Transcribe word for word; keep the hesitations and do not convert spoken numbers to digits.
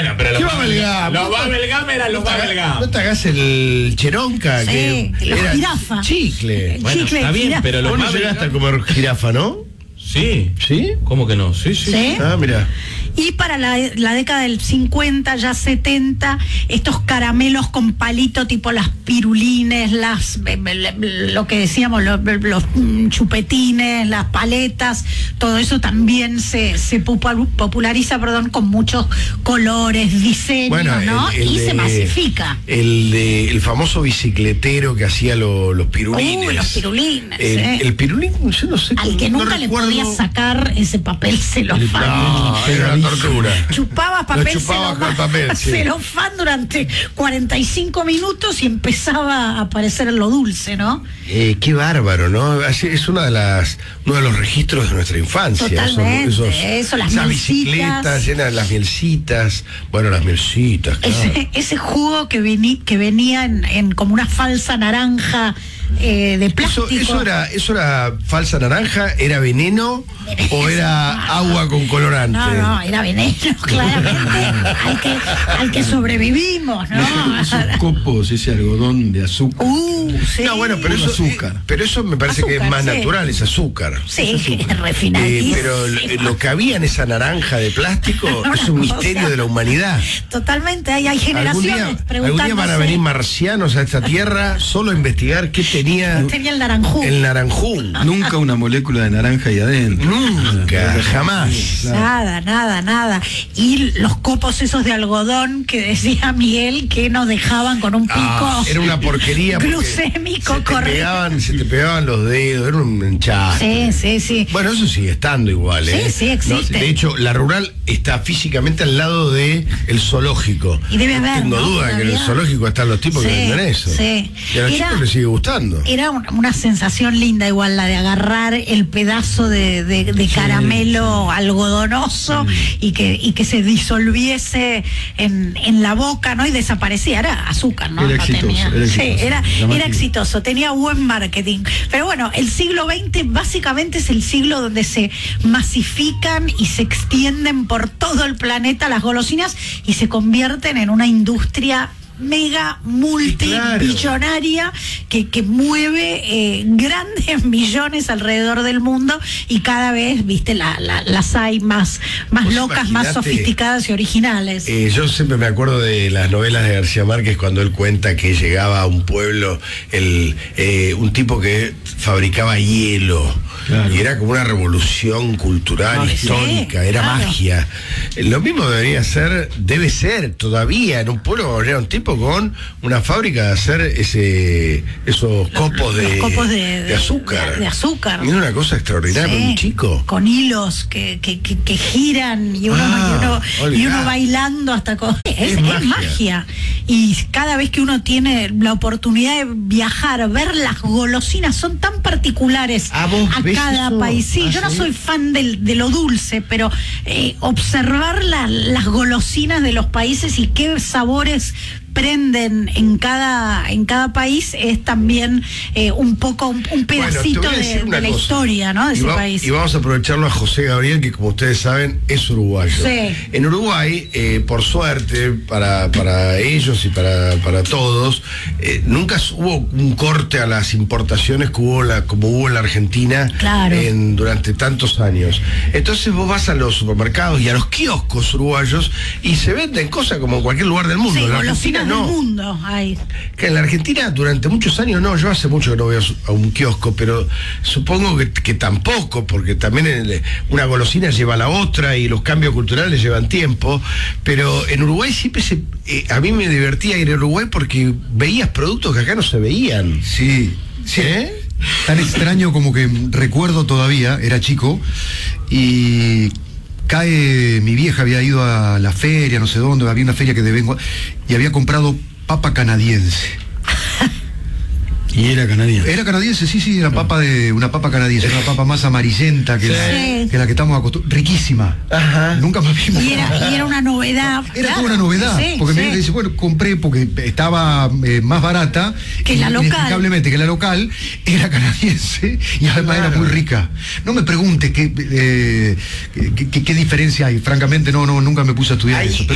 Bueno, pero ¿Qué los Babel Gum? Los Babel Gum eran los Babel Gum. No te hagas el cheronca, Sí, que los era jirafa. chicle. Bueno, Chicle, está bien, jirafa. pero los Vos no Babel llegaste a Gum- comer jirafa, ¿no? Sí. ¿Sí? ¿Cómo que no? Sí, sí. ¿Sí? Ah, mira. Y para la, la década del cincuenta, ya setenta, estos caramelos con palito tipo las pirulines, las lo que decíamos, los, los chupetines, las paletas, todo eso también se, se populariza, perdón, con muchos colores, diseños, Bueno, ¿no? el- el y de- se masifica. El de el famoso bicicletero que hacía lo- los pirulines. Uy, los pirulines, El, eh. el pirulín, yo no sé. Al que no nunca le recuerdo- podía sacar ese papel celofán. No, era una tortura. Chupaba papel Lo chupaba celofán, con papel, sí. celofán durante cuarenta y cinco minutos y empezaba a aparecer lo dulce, ¿no? Eh, qué bárbaro, ¿no? Así es una de las, uno de los registros de nuestra infancia. Totalmente, Esos- eso, las esas mielcitas. bicicletas llenas de las mielcitas. Bueno, las mielcitas, claro. Ese, ese jugo que, vení, que venía en, en como una falsa naranja eh, de plástico. Eso, eso era, eso era falsa naranja, era veneno o era agua con colorante. No, no, era veneno, claramente, al que, al que sobrevivimos, ¿no? Esos copos, ese algodón de azúcar. Uh, sí. No, bueno, pero eso, Azúcar. eh, pero eso me parece que es Azúcar, más sí. natural, es azúcar. Sí, Es azúcar. es refinadísimo. Eh, pero lo, lo que había en esa naranja de plástico Una es un cosa. misterio de la humanidad. Totalmente, hay, hay Algún generaciones día, algún preguntándose. día van a venir marcianos a esta tierra solo a investigar qué tenía Tenía el naranjú. el naranjú. Nunca una molécula de naranja ahí adentro. Nunca, jamás. Nada, nada, nada. Y los copos esos de algodón que decía Miguel que nos dejaban con un pico Ah, era una porquería. porque glucémico se te correcto. pegaban, se te pegaban los dedos, era un enchaste. Sí, sí, sí. Bueno, eso sigue estando igual, Sí, ¿eh? sí, existe. No, de hecho, la rural está físicamente al lado de el zoológico. Y debe no haber, tengo ¿no? duda que en el Todavía. zoológico están los tipos Sí, que venden eso. sí. Y a los Era- chicos les sigue gustando. Era un- una sensación linda igual la de agarrar el pedazo de, de- de caramelo algodonoso y que y que se disolviese en, en la boca, ¿no? Y desaparecía. Era azúcar, ¿no? Era No exitoso, tenía- era sí, exitoso. era, Llamativo. era exitoso, tenía buen marketing. Pero bueno, el siglo veinte básicamente es el siglo donde se masifican y se extienden por todo el planeta las golosinas y se convierten en una industria mega multibillonaria que, que mueve eh, grandes millones alrededor del mundo y cada vez, viste, la, la- las hay más, más Vos locas, más imaginate, sofisticadas y originales. Eh, yo siempre me acuerdo de las novelas de García Márquez cuando él cuenta que llegaba a un pueblo el, eh, un tipo que fabricaba hielo. Claro. Y era como una revolución cultural, Magia. histórica, era claro. magia. Eh, Lo mismo debería ser, debe ser todavía en un pueblo, era un tipo con una fábrica de hacer ese esos copos de, Los copos de, de azúcar. de, de azúcar. Y era una cosa extraordinaria, Sí, un chico. con hilos que, que, que, que giran y uno, Ah, y, uno, y olvidá. uno bailando hasta con... Es, Es es magia. magia. Y cada vez que uno tiene la oportunidad de viajar, ver las golosinas, son tan particulares Ah, ¿vos a ves cada eso? país. Sí, Ah, yo no ¿sí? soy fan del- de lo dulce, pero eh, observar la- las golosinas de los países y qué sabores prenden en cada en cada país es también eh, un poco un, un pedacito Bueno, te voy a decir de, una de la cosa. historia, ¿no? De y ese va- país. Y vamos a aprovecharlo a José Gabriel, que como ustedes saben es uruguayo. Sí. En Uruguay, eh, por suerte, para, para ellos y para, para todos, eh, nunca hubo un corte a las importaciones que hubo la, como hubo en la Argentina Claro. en, durante tantos años. Entonces vos vas a los supermercados y a los kioscos uruguayos y se venden cosas como en cualquier lugar del mundo. Sí, En la golosinas Argentina del no. mundo. Ay, Que en la Argentina durante muchos años no, yo hace mucho que no voy a, su- a un kiosco, pero supongo que, que tampoco, porque también el- una golosina lleva a la otra y los cambios culturales llevan tiempo, pero en Uruguay siempre se, eh, a mí me divertía ir a Uruguay porque veías productos que acá no se veían. Sí, sí. ¿Eh? Tan extraño como que recuerdo todavía, era chico, y cae, mi vieja había ido a la feria, no sé dónde, había una feria que de vengo, y había comprado papa canadiense. Y era canadiense. Era canadiense, sí, sí, era papa de una papa canadiense, una papa más amarillenta que, Sí. la, que la que estamos acostumbrados, riquísima. Ajá. Nunca más vimos. y era, y era una novedad. Era claro. toda una novedad, Sí, porque sí. me dice, bueno, compré porque estaba eh, más barata Que la local. inexplicablemente que la local, era canadiense y además Claro. era muy rica. No me pregunte qué, eh, qué, qué- qué diferencia hay, francamente no, no, nunca me puse a estudiar Hay- eso. Pero